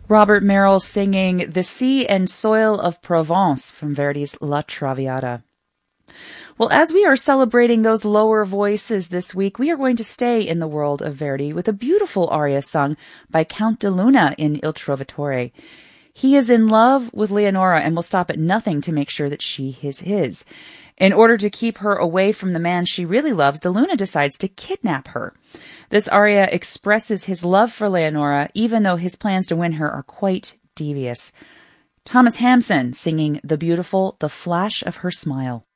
Robert Merrill singing The Sea and Soil of Provence from Verdi's La Traviata. Well, as we are celebrating those lower voices this week, we are going to stay in the world of Verdi with a beautiful aria sung by Count de Luna in Il Trovatore. He is in love with Leonora and will stop at nothing to make sure that she is his. In order to keep her away from the man she really loves, de Luna decides to kidnap her. This aria expresses his love for Leonora, even though his plans to win her are quite devious. Thomas Hampson singing the beautiful The Flash of Her Smile.